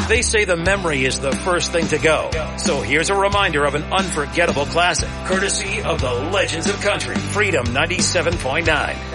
They say the memory is the first thing to go. So here's a reminder of an unforgettable classic, courtesy of the Legends of Country, Freedom 97.9.